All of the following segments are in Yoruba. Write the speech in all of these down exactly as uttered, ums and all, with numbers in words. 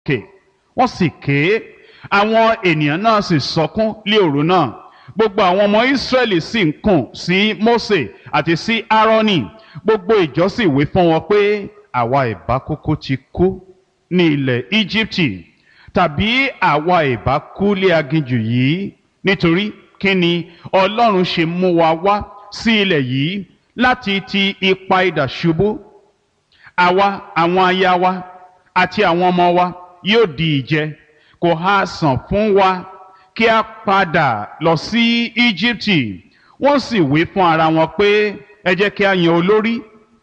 sókè wọ́n sì ké, àwọn ènìyàn náà sì sọkún lé òru náà. Gbogbo àwọn ọmọ Ísírẹ́lì sì ń kùn sí Mósè àti sí Áárónì. Gbogbo ìjọ sì wí fún wọn pé àwa ìbá kúkú ti kú ní ilẹ̀ Íjíbítì, tàbí àwa ìbá kú lé aginjù yìí. Nítorí kí ni Ọlọ́run ṣe mú wa wá sí ilẹ̀ yìí láti ti ipa idà ṣubú? Àwa, àwọn aya wa àti àwọn ọmọ wa yóò di ìjẹ. Kò ha sàn fún wa kí a padà lọ sí Íjíbítì? Wọ́n sì wí fún ara wọn pé ẹ jẹ́ kí a yan olórí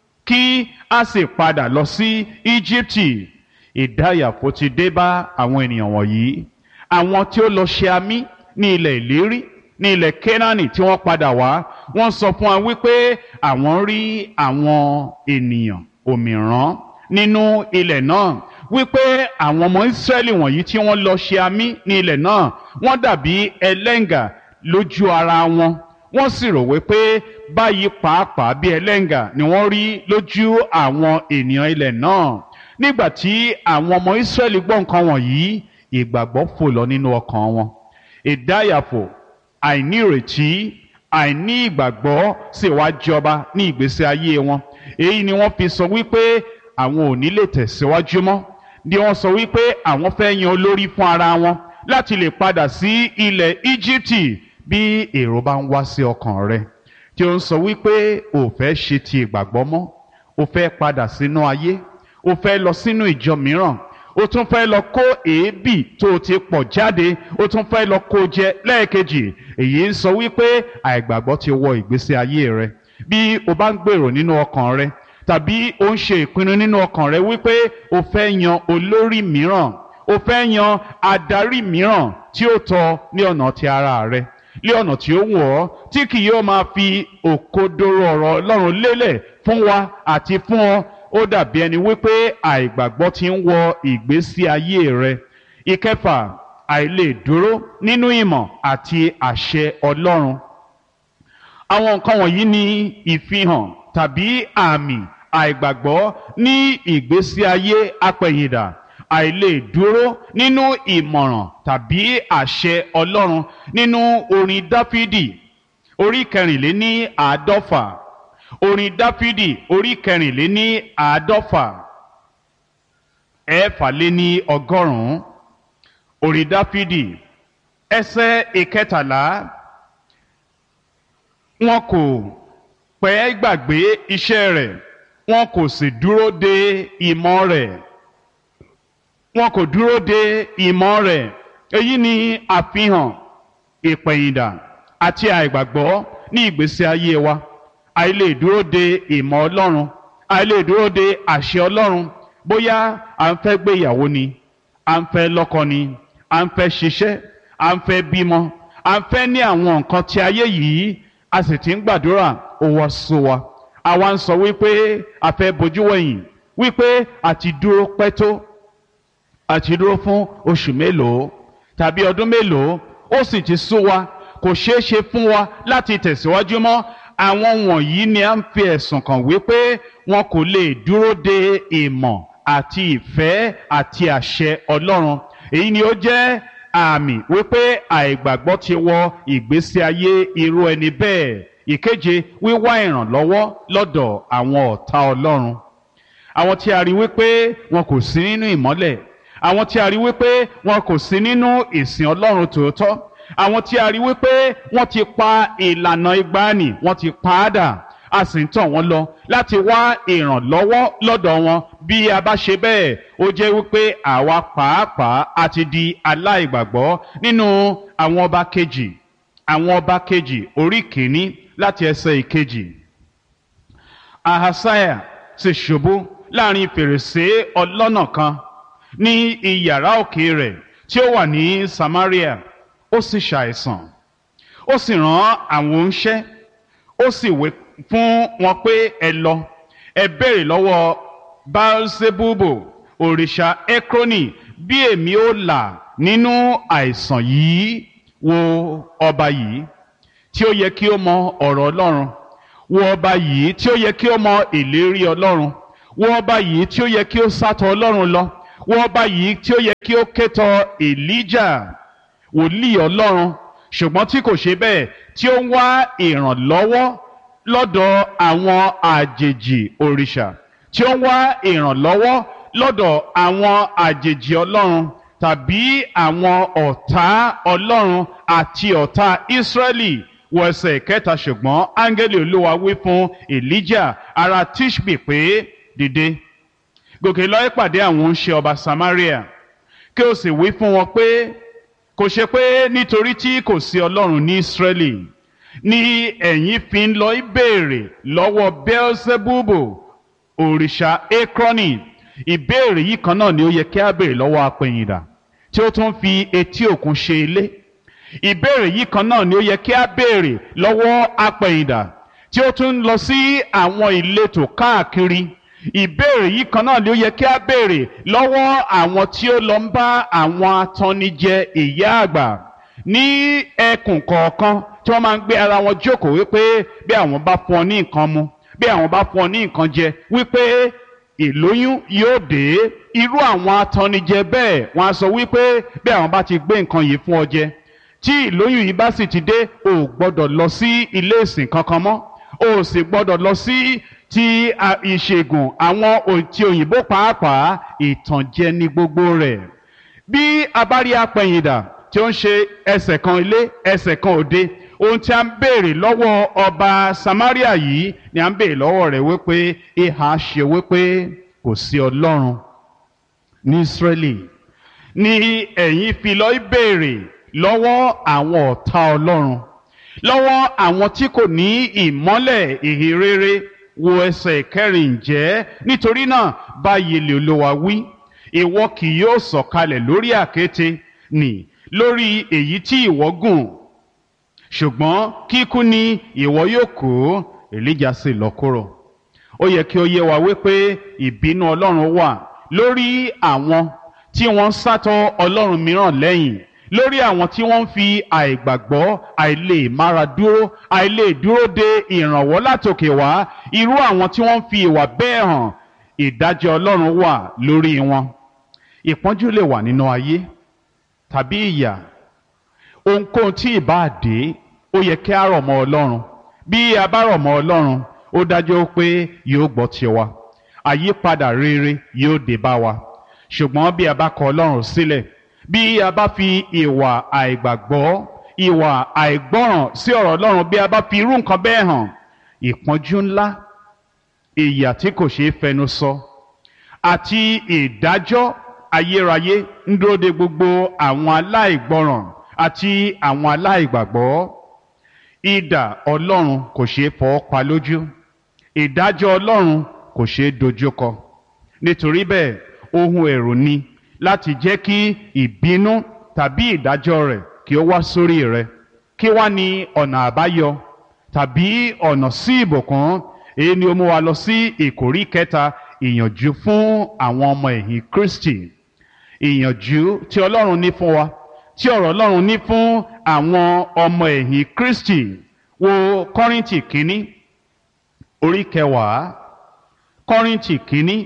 kí a sì padà lọ sí Íjíbítì. Ìdáyàfó ti dé bá àwọn ènìyàn wọ̀nyí, àwọn tí ó lọ ṣe amí ní ilẹ̀ ìlérí ní ilẹ̀ Kénáánì tí wọ́n padà wá. Wọ́n sọ fún wa wípé àwọn rí àwọn ènìyàn òmìrán nínú ilẹ̀ náà, wípé àwọn ọmọ Ísírẹ́lì wọ̀nyí tí wọ́n lọ ṣe amí ní ilẹ̀ náà wọ́n dàbí ẹlẹ́ngà lójú ara wọn. Wọ́n sì rò wípé báyìí pàápàá bí ẹlẹ́ngà ni wọ́n rí lójú àwọn ènìyàn ilẹ̀ náà. Nígbà tí àwọn ọmọ Ísírẹ́lì gbọ́ nǹkan wọ̀nyí, ìgbàgbọ́ fò lọ nínú ọkàn wọn. Ìdáyàfò, àìnírètí, àìní ìgbàgbọ́ sì wá jọba ní ìgbésí ayé wọn. Èyí ni wọ́n fi sọ wípé àwọn ò ní lè tẹ̀síwájú mọ́. Ni wọ́n sọ wípé àwọn fẹ́ yan olórí fún ara wọn láti lè padà sí ilẹ̀ Íjíbítì. Bí èrò bá ń wá sí ọkàn rẹ tí ó ń sọ wípé o fẹ́ ṣe ti ìgbàgbọ́ mọ́, o fẹ́ padà sínú ayé, o fẹ́ lọ sínú ìjọ mìíràn, o tún fẹ́ lọ kó èébì tó o ti pọ̀ jáde, o tún fẹ́ lọ kó jẹ lẹ́ẹ̀kejì, èyí ń sọ wípé àìgbàgbọ́ ti wọ ìgbésí ayé rẹ. Bí o bá ń gbèrò nínú ọkàn rẹ tàbí o ń ṣe ìpinnu nínú ọkàn rẹ wípé o fẹ́ yan olórí mìíràn, o fẹ́ yan adarí mìíràn tí ó tọ́ ní ọ̀nà ti ara rẹ, lé ọ̀nà tí ó wù ọ́, tí kì yóò máa fi òkodoro ọ̀rọ̀ Ọlọ́run lélẹ̀ fún wa àti fún ọ, ó dàbí ẹni wípé àìgbàgbọ́ ti ń wọ ìgbésí ayé rẹ. Ìkẹfà, àìlè dúró nínú ìmọ̀ àti àṣẹ Ọlọ́run. Àwọn nǹkan wọ̀nyí ni ìfihàn tàbí àmì àìgbàgbọ́ ní ìgbésí ayé apẹ̀yìndà. Àìlè dúró nínú ìmọ̀ràn tàbí àṣẹ Ọlọ́run. Nínú orin Dáfídì orí kẹrìnléní àádọ́fà, orin Dáfídì orí kẹrìnléní àádọ́fà ẹ̀fàléní ọgọ́rùn-ún, orin Dáfídì ẹsẹ̀ ìkẹtàlá. Wọn kò pẹ́ gbàgbé iṣẹ́ rẹ̀, wọn kò sì dúró de ìmọ̀ rẹ̀. Wọn kò dúró de ìmọ̀ rẹ̀. Èyí ni àfihàn ìpẹ̀yìndà àti àìgbàgbọ́ ní ìgbésí ayé wa. Àìlè dúró de ìmọ̀ Ọlọ́run, àìlè dúró de àṣẹ Ọlọ́run. Bóyá à ń fẹ́ gbéyàwó ni, à ń fẹ́ lọ́kọ ni, à ń fẹ́ ṣiṣẹ́, à ń fẹ́ bímọ, à ń fẹ́ ní àwọn nǹkan tí ayé yìí, a sì ti ń gbàdúrà ó wá sú wa. Àwa ń sọ wípé a fẹ́ bojú wẹ̀yìn, wípé àti dúró pẹ́ tó, àti dúró fún oṣù mélòó tàbí ọdún mélòó, ó sì ti sú wa, kò ṣeé ṣe fún wa láti tẹ̀síwájú mọ́. Àwọn wọ̀nyí ni a ń fi ẹ̀sùn kàn wípé wọn kò lè dúró de ìmọ̀ àti ìfẹ́ àti àṣẹ Ọlọ́run. Èyí ni ó jẹ́ àmì wípé àìgbàgbọ́ ti wọ ìgbésí ayé irú ẹni bẹ́ẹ̀. Ìkeje, wíwá ìrànlọ́wọ́ lọ́dọ̀ àwọn ọ̀tá Ọlọ́run. Àwọn tí a rí wípé wọn kò sí nínú ìmọ́lẹ̀, àwọn tí a rí wípé wọn kò sí nínú ìsìn Ọlọ́run tòótọ́, àwọn tí a rí wípé wọ́n ti pa ìlànà ìgbàanì, wọ́n ti pa á dà, a sì ń tàn wọ́n lọ láti wá ìrànlọ́wọ́ lọ́dọ̀ wọn. Bí a bá ṣe bẹ́ẹ̀, ó jẹ́ wípé àwa pàápàá a ti di aláìgbàgbọ́. Nínú àwọn ọba kejì, àwọn ọba kejì orí kìíní láti ẹsẹ̀ ìkejì. Ahasiah sì ṣubú láàrin fèrèsé ọlọ́nà kan ní iyàrá òkè rẹ̀ tí ó wà ní Samaria. Ó sì ṣàìsàn, ó sì rán àwọn oníṣẹ́, ó sì wí fún wọn pé ẹ lọ, ẹ béèrè lọ́wọ́ Baalsebubu òrìṣà Ekroni bí èmi ó là nínú àìsàn yìí. Wo ọba yìí tí ó yẹ kí ó mọ ọ̀rọ̀ Ọlọ́run, wo ọba yìí tí ó yẹ kí ó mọ ìlérí Ọlọ́run, wo ọba yìí tí ó yẹ kí ó sátọ̀ Ọlọ́run lọ, wọ ọba yìí tí ó yẹ kí ó ké tọ Èlíjà wòlíì Ọlọ́run ṣùgbọ́n tí kò ṣe bẹ́ẹ̀ tí ó ń wá ìrànlọ́wọ́ lọ́dọ̀ àwọn àjèjì òrìṣà tí ó ń wá ìrànlọ́wọ́ lọ́dọ̀ àwọn àjèjì Ọlọ́run tàbí àwọn ọ̀tá Ọlọ́run àti ọ̀tá Ísírẹ́lì. Wọ ẹsẹ̀ kẹta, ṣùgbọ́n áńgẹ́lì Olúwa wí fún Èlíjà ará Tíṣbì pé dìde gòkè lọ ìpàdé àwọn oníṣẹ́ ọba Samaria kí o sì wí fún wọn pé kò ṣe pé nítorí tí kò sí Ọlọ́run ní Ísírẹ́lì ni ẹ̀yin fi ń lọ ìbéèrè lọ́wọ́ Beelzebubu òrìṣà Ekroni. Ìbéèrè yìí kan náà ni ó yẹ kí a béèrè lọ́wọ́ apẹ̀yìndà tí ó tún fi etí òkun ṣe ilé. Ìbéèrè yìí kan náà ni ó yẹ kí a béèrè lọ́wọ́ apẹ̀yìndà tí ó tún lọ sí àwọn ìletò káàkiri. Ìbéèrè yìí kan náà ni ó yẹ kí a béèrè lọ́wọ́ àwọn tí ó lọ ń bá àwọn atannijẹ ìyá àgbà ní ẹkùn kọ̀ọ̀kan tí wọ́n máa ń gbé ara wọn jókòó wípé bí àwọn bá fún ọ ní nǹkan mu bí àwọn bá fún ọ ní nǹkan jẹ wípé ìlóyún yóò dé. Irú àwọn atannijẹ bẹ́ẹ̀ wọ́n á sọ wípé bí àwọn bá ti gbé nǹkan yìí fún ọ jẹ tí ìlóyún yìí bá sì ti dé o ò gbọ́dọ̀ lọ sí ilé ìsìn kankan mọ́ o ò sì gbọ́dọ̀ lọ sí ti ìṣègùn àwọn ti òyìnbó pàápàá. Ìtànjẹ ní gbogbo rẹ̀. Bí a bá rí apẹ̀yìndà tí ó ń ṣe ẹsẹ̀ kan ilé ẹsẹ̀ kan òde, ohun tí a ń béèrè lọ́wọ́ ọba Samaria yìí ni a ń béèrè lọ́wọ́ rẹ̀ wípé ìhà ṣe wípé kò sí Ọlọ́run ní Ísírẹ́lì ni ẹ̀yin fi lọ béèrè lọ́wọ́ àwọn ọ̀tá Ọlọ́run lọ́wọ́ àwọn tí kò ní ìmọ́lẹ̀ ìhìnrere. Wo ẹsẹ̀ kẹrin, ǹjẹ́ nítorí náà báyìí lè Olúwa wí, ìwọ kì yóò sọ̀kalẹ̀ lórí àkéte nì lórí èyí tí ìwọ gùn, ṣùgbọ́n kíkú ni ìwọ yóò kú. Èlíjà sì lọ kúrò. Ó yẹ kí ó yé wa wípé ìbínú Ọlọ́run wà lórí àwọn tí wọ́n ń sátọ̀ Ọlọ́run mìíràn lẹ́yìn, lórí àwọn tí wọ́n ń fi àìgbàgbọ́ àìlè mára dúró àìlè dúró de ìrànwọ́ látòkè wá. Irú àwọn tí wọ́n ń fi ìwà bẹ́ẹ̀ hàn, ìdájọ́ Ọlọ́run wà lórí wọn. Ìpọ́njú lè wà nínú ayé tàbí ìyà. Ohunkóhun tí ìbá dé, ó yẹ kí a rọ̀ mọ́ Ọlọ́run. Bí a bá rọ̀ mọ́ Ọlọ́run, ó dájú pé yóò gbọ́ tiwa. Àyípadà rere yóò dé bá wa. Ṣùgbọ́n bí a bá kọ̀ Ọlọ́run sílẹ̀, bí a bá fi ìwà àìgbàgbọ́ ìwà àìgbọ́ràn sí ọ̀rọ̀ Ọlọ́run, bí a bá fi irú nǹkan bẹ́ẹ̀ hàn, ìpọ́njú ńlá, ìyà tí kò ṣeé fẹnu sọ àti ìdájọ́ ayérayé ń dúró de gbogbo àwọn aláìgbọ́ràn àti àwọn aláìgbàgbọ́. Idà Ọlọ́run kò ṣeé fọwọ́ pa lójú, ìdájọ́ Ọlọ́run kò ṣeé dojúkọ. Nítorí bẹ́ẹ̀ ohun ẹ̀rù ni láti jẹ́ kí ìbínú tàbí ìdájọ́ rẹ̀ kí ó wá sórí rẹ̀. Kí wá ní ọ̀nà àbáyọ tàbí ọ̀nà sí ìbùkún? Èyí ni ó mú wa lọ sí ìkórí kẹta, ìyànjú fún àwọn ọmọ ẹ̀yìn Kristi. Ìyànjú tí Ọlọ́run ní fún wa, tí ọ̀rọ̀ Ọlọ́run ní fún àwọn ọmọ ẹ̀yìn Kristi. Wo Kọ́ríńtì kínní orí kẹwàá, Kọ́ríńtì kínní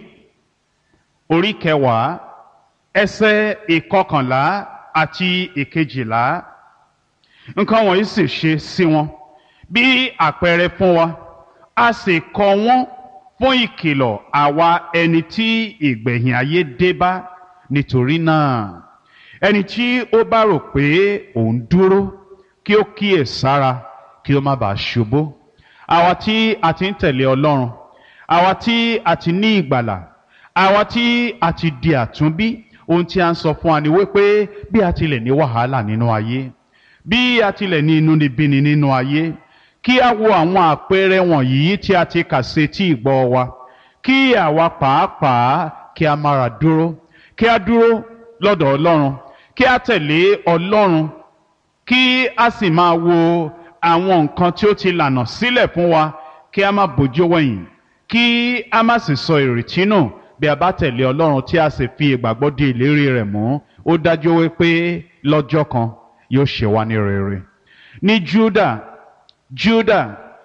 orí kẹwàá ẹsẹ̀ ìkọkànlá àti ìkejìlá. Nǹkan wọ̀nyí sì ṣe sí wọn bí àpẹẹrẹ fún wa, a sì kọ wọ́n fún ìkìlọ̀ àwa ẹni tí ìgbẹ̀yìn ayé dé bá. Nítorí náà ẹni tí ó bá rò pé òun dúró kí ó kíyè sára kí ó má bàa ṣubú. Àwa tí a ti ń tẹ̀lé Ọlọ́run, àwa tí a ti ní ìgbàlà, àwa tí a ti di àtúnbí, ohun tí a ń sọ fún wa ni wípé bí a tilẹ̀ ní wàhálà nínú ayé, bí a tilẹ̀ ní inúnibíni nínú ayé, kí a wo àwọn àpẹẹrẹ wọ̀nyí tí a ti kà sí etí ìgbọ́ wa, kí àwa pàápàá kí a mára dúró, kí a dúró lọ́dọ̀ Ọlọ́run, kí a tẹ̀lé Ọlọ́run, kí a sì máa wo àwọn nǹkan tí ó ti lànà sílẹ̀ fún wa, kí a má bójú wẹ̀yìn, kí a má sì sọ ìrètí nù. Bí a bá tẹ̀lé Ọlọ́run tí a sì fi ìgbàgbọ́ di ìlérí rẹ̀ mú, ó dájú wípé lọ́jọ́ kan yóò ṣe wá ní rere. Ní Júdà, Júdà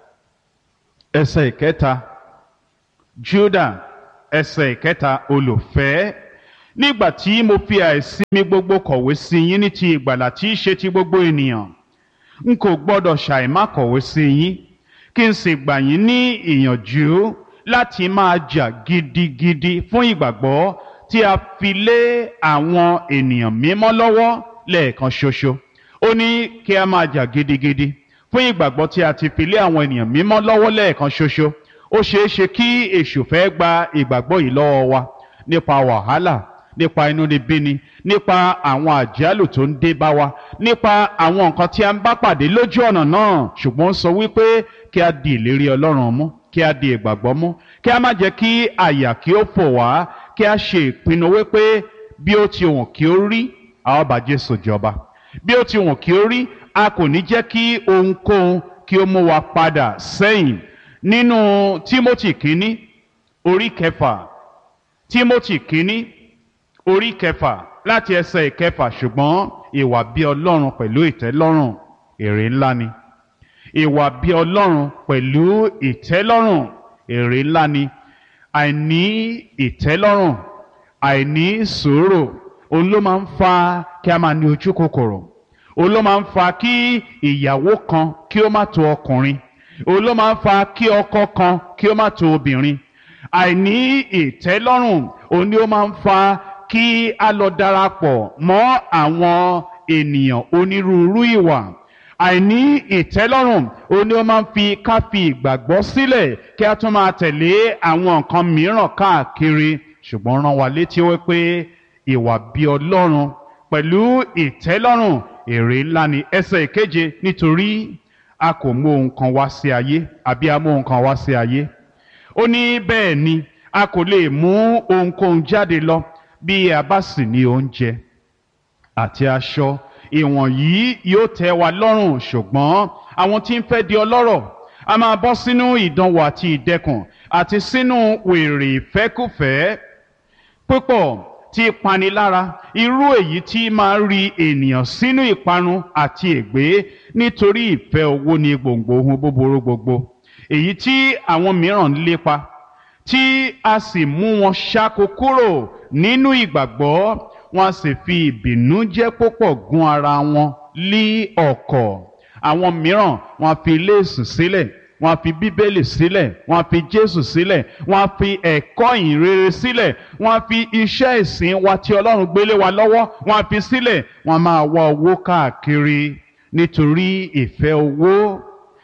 ẹsẹ̀ ìkẹta, Júdà ẹsẹ̀ ìkẹta, olùfẹ́, nígbà tí mo fi àìsinmi gbogbo kọ̀wé sí yín ní ti ìgbàlà tí í ṣe ti gbogbo ènìyàn, n kò gbọ́dọ̀ ṣàìmá kọ̀wé sí yín kí n sì gbà yín ní ìyànjú láti máa jà gidigidi fún ìgbàgbọ́ tí a fi lé àwọn ènìyàn mímọ́ lọ́wọ́ lẹ́ẹ̀kan ṣoṣo. Ó ní kí a máa jà gidigidi fún ìgbàgbọ́ tí a ti fi lé àwọn ènìyàn mímọ́ lọ́wọ́ lẹ́ẹ̀kan ṣoṣo. Ó ṣeé ṣe kí èṣù fẹ́ gba ìgbàgbọ́ yìí lọ́wọ́ wa nípa wàhálà, nípa inúnibíni, nípa àwọn àjálù tó ń dé bá wa, nípa àwọn nǹkan tí a ń bá pàdé lójú ọ̀nà náà. Ṣùgbọ́n ó sọ wípé kí a di ìlérí Ọlọ́run mú, kí a di ìgbàgbọ́ mú, kí a má jẹ́ kí àyà kí ó fò wá, kí a ṣe ìpinnu wípé bí ó ti wùn kí ó rí, a ó bá Jésù jọba. Bí ó ti wùn kí ó rí, a kò ní jẹ́ kí ohunkóhun kí ó mú wa padà sẹ́yìn. Nínú Tímótì kínní orí kẹfà, Tímótì kínní orí kẹfà láti ẹsẹ̀ ìkẹfà, ṣùgbọ́n ìwà bí Ọlọ́run pẹ̀lú ìtẹ́lọ́rùn èrè ńlá ni. Ìwà bí Ọlọ́run pẹ̀lú ìtẹ́lọ́rùn èrè ńlá ni. Àìní ìtẹ́lọ́rùn, àìní sùúrù, òun ló máa ń fa kí a máa ní ojú kòkòrò. Òun ló máa ń fa kí ìyàwó kan kí ó má tó ọkùnrin. Òun ló máa ń fa kí ọkọ kan kí ó má tó obìnrin. Àìní ìtẹ́lọ́rùn òun ni ó máa ń fa kí a lọ darapọ̀ mọ́ àwọn ènìyàn onírúurú ìwà. Àìní ìtẹ́lọ́rùn òun ni ó máa ń fi ká fi ìgbàgbọ́ sílẹ̀ kí a tún máa tẹ̀lé àwọn nǹkan mìíràn káàkiri. Ṣùgbọ́n rán wa létí wípé ìwà bí Ọlọ́run pẹ̀lú ìtẹ́lọ́rùn èrè ńlá ni. Ẹsẹ̀ ìkeje, nítorí a kò mú ohun kan wá sí ayé, àbí a mú ohun kan wá sí ayé. Ó ní bẹ́ẹ̀ ni a kò lè mú ohunkóhun jáde lọ bí a bá sì ní oúnjẹ àti aṣọ. Ìwọ̀nyí yóò tẹ́ wa lọ́rùn, ṣùgbọ́n àwọn tí ń fẹ́ di ọlọ́rọ̀ a máa bọ́ sínú ìdánwò àti ìdẹkùn àti sínú wèrè ìfẹ́kúfẹ̀ẹ́ púpọ̀ tí panilára, irú èyí tí máa ń ri ènìyàn sínú ìparun àti ègbé. Nítorí ìfẹ́ owó ni gbòǹgbò ohun búburú gbogbo, èyí tí àwọn mìíràn ń lépa, tí a sì mú wọn ṣáko kúrò nínú ìgbàgbọ́, wọn a sì fi ìbìnújẹ́ púpọ̀ gún ara wọn lí ọ̀kọ̀. Àwọn mìíràn wọn a fi léèsù sílẹ̀, wọn a fi bíbélì sílẹ̀, wọn a fi Jésù sílẹ̀, wọn a fi ẹ̀kọ́ ìhìnrere sílẹ̀, wọn a fi iṣẹ́ ìsìn wa tí Ọlọ́run gbélé wa lọ́wọ́, wọn a fi sílẹ̀. Wọn máa wá owó káàkiri, nítorí ìfẹ́ owó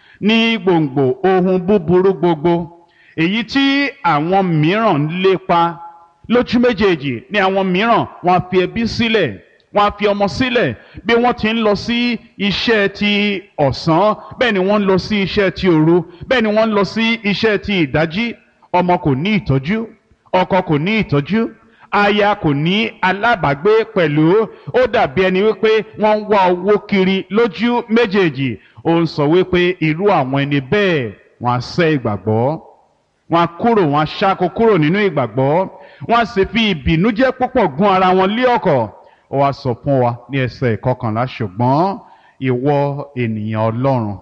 ní gbòǹgbò ohun búburú gbogbo, èyí tí àwọn mìíràn ń lépa. Lójú méjèèjì ni àwọn mìíràn wọn a fi ẹbí sílẹ̀, wọn a fi ọmọ sílẹ̀. Bí wọ́n ti ń lọ sí iṣẹ́ ti ọ̀sán, bẹ́ẹ̀ ni wọ́n ń lọ sí iṣẹ́ ti òru, bẹ́ẹ̀ ni wọ́n ń lọ sí iṣẹ́ ti ìdájí. Ọmọ kò ní ìtọ́jú, ọkọ kò ní ìtọ́jú, aya kò ní alábàágbé pẹ̀lú. Ó dàbí ẹni wípé wọ́n ń wá owó kiri lójú méjèèjì. Ó ń sọ wípé irú àwọn ẹni bẹ́ẹ̀ wọ́n á sẹ́ ìgbàgbọ́, wọ́n á kúrò, wọ́n á ṣáko kúrò nínú ìgbàgbọ́, wọ́n á sì fi ìbìnújẹ́ púpọ̀ gún ara wọn lé ọ̀kọ̀. Ó wá sọ fún wa ní ẹsẹ̀ ìkọkànlá, ṣùgbọ́n ìwọ ènìyàn Ọlọ́run,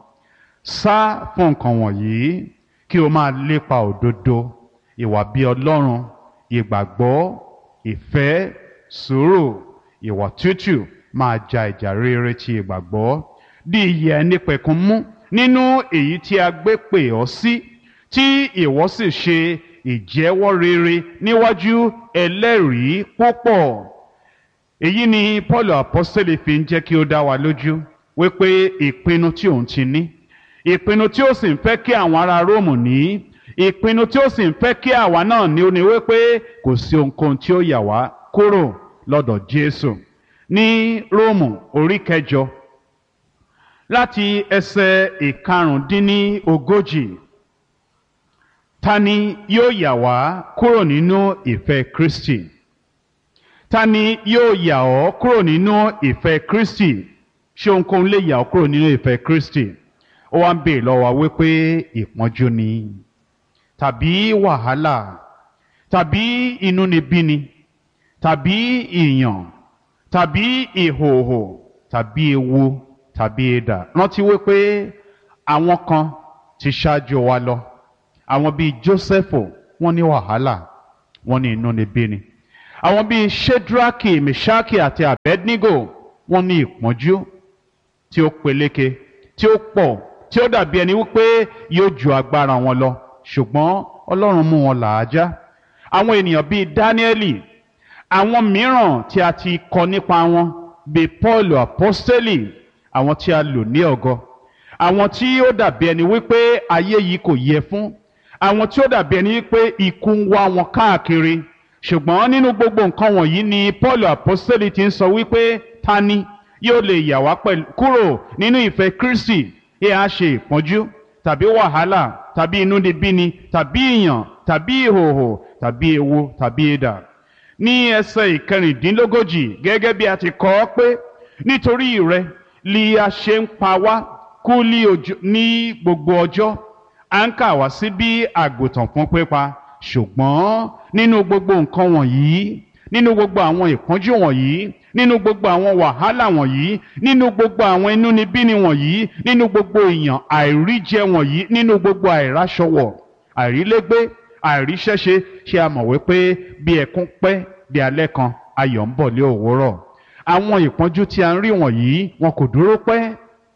sá fún nǹkan wọ̀nyí kí o máa lépa òdodo, ìwà bí Ọlọ́run, ìgbàgbọ́, ìfẹ́, sùúrù, ìwà tútù. Máa ja ìjà rere ti ìgbàgbọ́. Di ìyè ẹnípẹ̀kun mú nínú èyí tí a gbé pè ọ́ sí, tí ìwọ sì ṣe ìjẹ́wọ́ rere níwájú ẹlẹ́rìí púpọ̀. Èyí ni Paul apọ́sítélì fi ń jẹ́ kí ó dá wa lójú wípé ìpinnu tí òun ti ní, ìpinnu tí ó sì ń fẹ́ kí àwọn ará Róòmù ní, ìpinnu tí ó sì ń fẹ́ kí àwa náà ní, ó ní wípé kò sí ohunkóhun tí ó yà wá kúrò lọ́dọ̀ Jésù. Ní Róòmù orí kẹjọ láti ẹsẹ̀ ìkarùndínlógójì, ta ni yóò yà wá kúrò nínú ìfẹ́ Kristi? Ta ni yóò yà ọ́ kúrò nínú ìfẹ́ Kristi? Ṣé ohunkóhun lè yà ọ́ kúrò nínú ìfẹ́ Kristi? Ó wá ń bèèrè lọ́wọ́ wa wípé ìpọ́njú ni, tàbí wàhálà, tàbí inúnibíni, tàbí ìyàn, tàbí ìhòhò, tàbí ewu, tàbí idà. Rántí wípé àwọn kan ti ṣáájú wa lọ. Àwọn bíi Jósẹ́fù, wọ́n ní wàhálà, wọ́n ní inúnibíni. àwọn bíi shedraki meshaki àti abednego wọ́n ní ìpọ́njú tí ó peléke tí ó pọ̀ tí ó dàbí ẹni wípé yóò ju agbára wọn lọ ṣùgbọ́n ọlọ́run mú wọn làájá. àwọn ènìyàn bíi dáníẹ́lì, àwọn mìíràn tí a ti kọ nípa wọn bíi paul apostoli, àwọn tí a lò ní ọ̀gọ, àwọn tí ó dàbí ẹni wípé ayé yìí kò yẹ fún, àwọn tí ó dàbí ẹni wípé ikú ń wá wọn káàkiri. ṣùgbọ́n nínú gbogbo nǹkan wọ̀nyí ni paul apostoli ti ń sọ wípé ta ni yóò lè yà wá kúrò nínú ìfẹ́ kristi? ẹ á ṣe ìpọ́njú tàbí wàhálà tàbí inúnibíni tàbí ìyàn tàbí ìhòhò tàbí ewu tàbí idà. ní ẹsẹ̀ ìkẹrìndínlógójì gẹ́gẹ́ bí a ti kọ ọ́ pé nítorí rẹ li a ṣe ń pa wá kú ní gbogbo ọjọ́, à ń kà wá sí bí àgùntàn fún pípa. ṣùgbọ́n nínú gbogbo nǹkan wọ̀nyí, nínú gbogbo àwọn ìpọ́njú wọ̀nyí, nínú gbogbo àwọn wàhálà wọ̀nyí, nínú gbogbo àwọn inúnibíni wọ̀nyí, nínú gbogbo ìyàn àìríjẹ wọ̀nyí, nínú gbogbo àìráṣọwọ̀, àìrílégbé, àìríṣẹ́ṣe, ṣé a mọ̀ wípé bí ẹkún pẹ́ di alẹ́ kan ayọ̀ ń bọ̀ lé òwúrọ̀. àwọn ìpọ́njú tí a ń rí wọ̀nyí wọn kò dúró pẹ́.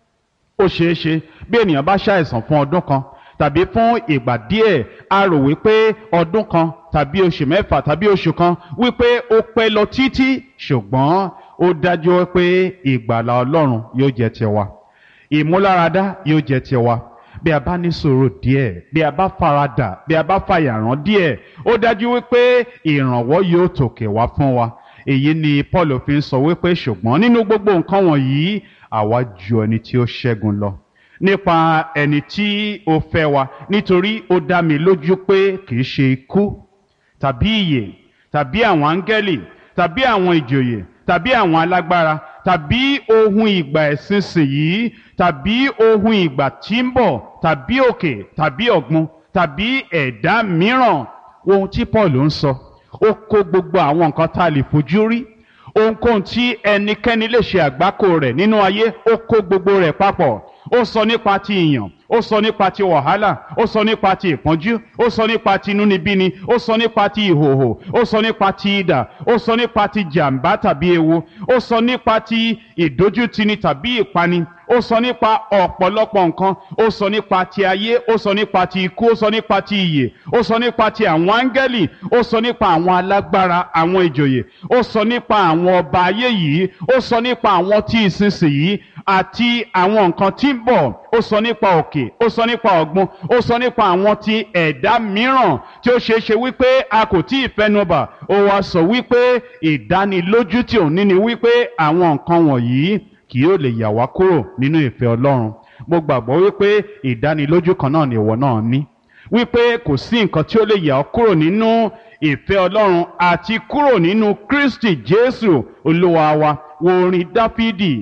ó ṣeé ṣe bí ènìyàn bá ṣàìsàn fún ọdún kan tàbí fún ìgbà díẹ̀, a rò wípé ọdún kan tàbí oṣù mẹ́fà tàbí oṣù kan wípé ó pẹ́ lọ títí, ṣùgbọ́n ó dájú pé ìgbàlà ọlọ́run yóò jẹ́ tiwa, ìmúláradá yóò jẹ́ tiwa. bí a bá ní sùúrù díẹ̀, bí a bá faradà, bí a bá fàyàrán díẹ̀, ó dájú wípé ìrànwọ́ yóò tòkè wá fún wa. èyí ni paul fi ń sọ wípé ṣùgbọ́n nínú gbogbo nǹkan wọ̀nyí àwa ju ẹni tí ó ṣẹ́gun lọ nípa ẹni tí ó fẹ́ wa, nítorí ó dá mi lójú pé kì í ṣe ikú tàbí ìyè tàbí àwọn áńgẹ́lì tàbí àwọn ìjòyè tàbí àwọn alágbára tàbí ohun ìgbà ìsinsìnyí tàbí ohun ìgbà tí ń bọ̀ tàbí òkè tàbí ọ̀gbun tàbí ẹ̀dá mìíràn. ohun tí paul ń sọ, ó kó gbogbo àwọn nǹkan tá a lè fojú rí, ohunkóhun tí ẹnikẹ́ni lè ṣe àgbákò rẹ̀ nínú ayé, ó kó gbogbo rẹ̀ papọ̀. ó sọ nípa ti ìyàn, ó sọ nípa ti wàhálà, ó sọ nípa ti ìpọ́njú, ó sọ nípa ti inúnibíni, ó sọ nípa ti ìhòhò, ó sọ nípa ti idà, ó sọ nípa ti jàǹbá tàbí ewu, ó sọ nípa ti ìdójútini tàbí ìpani, ó sọ nípa ọ̀pọ̀lọpọ̀ nǹkan, ó sọ nípa ti ayé, ó sọ nípa ti ikú, ó sọ nípa ti ìyè, ó sọ nípa ti àwọn áńgẹ́lì, ó sọ nípa àwọn alágbára, àwọn ìjòyè, ó sọ nípa àwọn ọba ayé yìí, ó sọ nípa àwọn tí ìsinsìnyí àti àwọn nǹkan tí ń bọ̀, ó sọ nípa òkè, ó sọ nípa ọ̀gbun, ó sọ nípa àwọn ti ẹ̀dá mìíràn tí ó ṣeé ṣe wípé a kò tí ì fẹnubà. ó wá sọ wípé ìdánilójú tí òun ní ni wípé àwọn nǹkan wọ̀nyí kì yóò lè yà wá kúrò nínú ìfẹ́ Ọlọ́run. mo gbàgbọ́ wípé ìdánilójú kan náà ni ìwọ náà ní, wípé kò sí nǹkan tí ó lè yà ọ́ kúrò nínú ìfẹ́ Ọlọ́run àti kúrò nínú Kristi Jésù Olúwa wa. wo orin Dáfídì,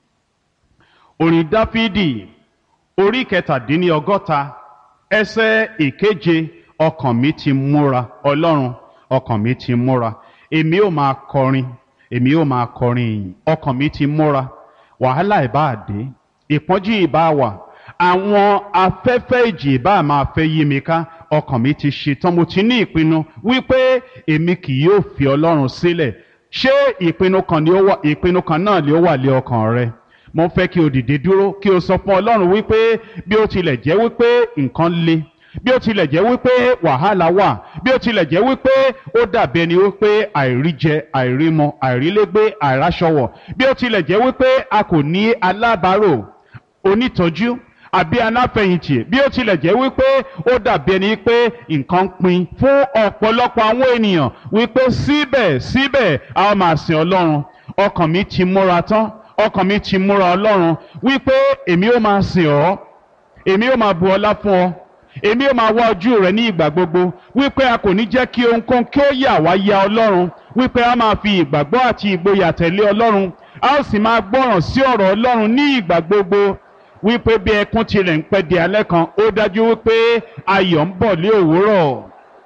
orin Dáfídì orí kẹtàdínlọ́gọ́ta ẹsẹ̀ ìkeje. ọkàn mi ti múra Ọlọ́run, ọkàn mi ti múra, èmi ó máa kọrin, èmi ó máa kọrin ìyìn. ọkàn mi ti múra, wàhálà ìbá dé, ìpọ́njú ìbá wà, àwọn afẹ́fẹ́ ìjì ìbá máa fẹ́ yí mi ká, ọkàn mi ti ṣetán, mo ti ní ìpinnu wípé èmi kì yóò fi Ọlọ́run sílẹ̀. ṣé ìpinnu kan ni ó wà, ìpinnu kan náà ni ó wà lé ọkàn rẹ? mo fẹ́ kí o dìde dúró kí o sọ fún Ọlọ́run wípé bí ó tilẹ̀ jẹ́ wípé nǹkan le, bí ó tilẹ̀ jẹ́ wípé wàhálà wà, bí ó tilẹ̀ jẹ́ wípé ó dàbí ẹni wípé àìríjẹ, àìrímọ, àìrílégbé, àìráṣọwọ̀, bí ó tilẹ̀ jẹ́ wípé a kò ní alábàárò, onítọ́jú àbí aláfẹ̀yìntì, bí ó tilẹ̀ jẹ́ wípé ó dàbí ẹni pé nǹkan ń pin fún ọ̀pọ̀lọpọ̀ àwọn ènìyàn, wípé síbẹ̀ síbẹ̀ a ó máa sìn Ọlọ́run. ọkàn mi ti múra tán, ọkàn mi ti múra Ọlọ́run, wípé èmi ó máa sìn ọ́, èmi ó máa bu ọlá fún ọ, èmi ó máa wá ojú rẹ ní ìgbà gbogbo, wípé a kò ní jẹ́ kí ohunkóhun kí ó yà wá ya Ọlọ́run, wípé a máa fi ìgbàgbọ́ àti ìgboyà tẹ̀lé Ọlọ́run, a ó sì máa gbọ́ràn sí ọ̀rọ̀ Ọlọ́run ní ìgbà gbogbo, wípé bí ẹkún tilẹ̀ ń pẹ́ di alẹ́ kan, ó dájú wípé ayọ̀ ń bọ̀ lé òwúrọ̀.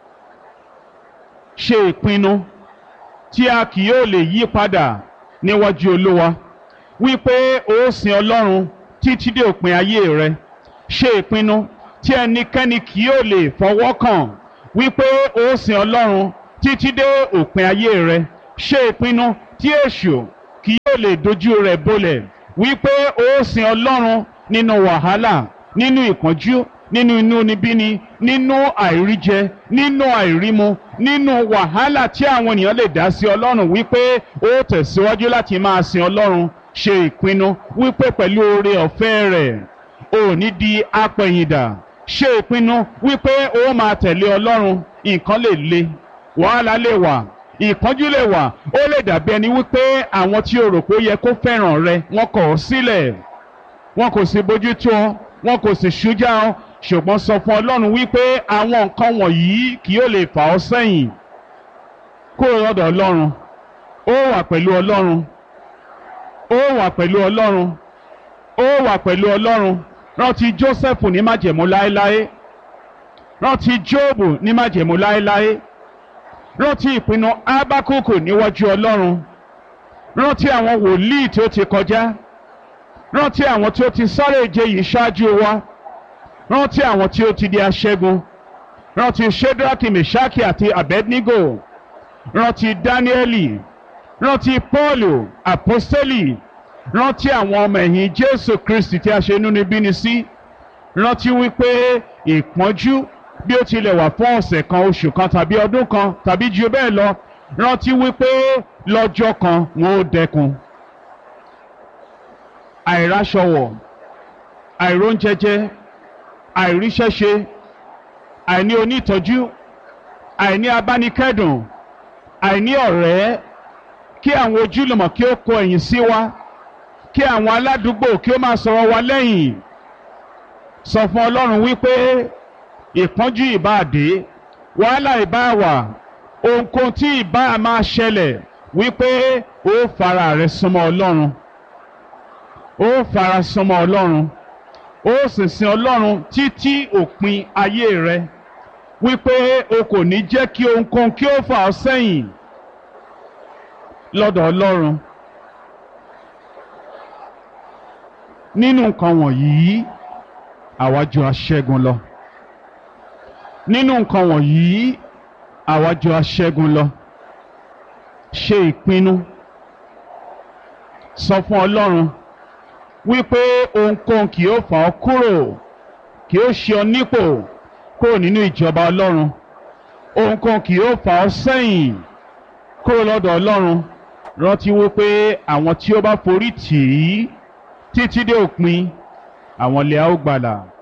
ṣe ìpinnu tí a kì yóò lè yí padà níwájú Olúwa, wípé ó sin Ọlọ́run títí dé òpin ayé rẹ. ṣe ìpinnu tí ẹnikẹ́ni kì yóò lè fọwọ́ kàn, wípé ó sin Ọlọ́run títí dé òpin ayé rẹ. ṣe ìpinnu tí èṣù kì yóò lè dojú rẹ̀ bolẹ̀ wípé ó sin Ọlọ́run nínú wàhálà, nínú ìpọ́njú, nínú inúnibíni, nínú àìríjẹ, nínú àìrímu, nínú wàhálà tí àwọn ènìyàn lè dá sí Ọlọ́run, wípé ó tẹ̀síwájú láti máa sin Ọlọ́run. Ṣe ìpinnu wípé pẹ̀lú oore ọ̀fẹ́ rẹ̀ ò ní di apẹ̀yìndà. Ṣe ìpinnu wípé ó máa tẹ̀lé Ọlọ́run. Nǹkan lè le, wàhálà lè wà, ìpọ́njú lè wà, ó lè dàbí ẹni wípé àwọn tí o rò pé ó yẹ kó fẹ́ràn rẹ wọ́n kọ̀ ọ́ sílẹ̀, wọn kò sì bójú tó ọ, wọn kò sì ṣújà ọ, ṣùgbọ́n sọ fún Ọlọ́run wípé àwọn nǹkan wọ̀nyí kì yóò lè fà ọ́ sẹ́yìn. Kúrò lọ́dọ̀ Ọlọ́run, ó wà pẹ̀lú Ọlọ́run, ó wà pẹ̀lú Ọlọ́run, ó wà pẹ̀lú Ọlọ́run. Rántí Jósẹ́fù ní májẹ̀mú láéláé, rántí Jóòbù ní májẹ̀mú láéláé, rántí ìpinnu Ábákùkù níwájú Ọlọ́run, rántí àwọn wòlíì tí ó ti kọjá, rántí àwọn tí ó ti sáré ìje yìí ṣáájú wa, rántí àwọn tí ó ti di aṣẹ́gun, rántí Ṣédrákì, Mèṣákì àti Abednego, rántí Dáníẹ́lì, rántí Pọ́ọ̀lù àpọ́sítélì, rántí àwọn ọmọ ẹ̀yìn Jésù Kristi tí a ṣe inúnibíni sí. Rántí wípé ìpọ́njú bí ó tilẹ̀ wà fún ọ̀sẹ̀ kan, oṣù kan tàbí ọdún kan tàbí jù bẹ́ẹ̀ lọ, rántí wípé lọ́jọ́ kan wọn ó dẹkùn. Àìráṣọwọ̀, àìróúnjẹjẹ, àìríṣẹ́ṣe, àìní onítọ́jú, àìní abánikẹ́dùn, àìní ọ̀rẹ́, kí àwọn ojúlùmọ̀ kí ó kọ ẹ̀yìn sí wa, kí àwọn aládùúgbò kí ó máa sọ̀rọ̀ wa lẹ́yìn. Sọ fún Ọlọ́run wípé ìpọ́njú ìbá dé, wàhálà ìbá wà, ohunkóhun tí ìbá máa ṣẹlẹ̀, wípé ó fara rẹ̀ súnmọ́ Ọlọ́run, ó fara súnmọ́ Ọlọ́run, ó sì sin Ọlọ́run títí òpin ayé rẹ̀, wípé o kò ní jẹ́ kí ohunkóhun kí ó fà ọ́ sẹ́yìn lọ́dọ̀ Ọlọ́run. Nínú nǹkan wọ̀nyí àwa jù aṣẹ́gun lọ. Nínú nǹkan wọ̀nyí àwa jù aṣẹ́gun lọ. Ṣe ìpinnu, sọ fún Ọlọ́run wípé ohunkóhun kì yóò fà ọ́ kúrò, kì yóò ṣe ọ nípò kúrò nínú ìjọba Ọlọ́run. Ohunkóhun kì yóò fà ọ́ sẹ́yìn kúrò lọ́dọ̀ Ọlọ́run. Rántí wípé àwọn tí ó bá forí tì í títí dé òpin, àwọn lè a ó gbàlà.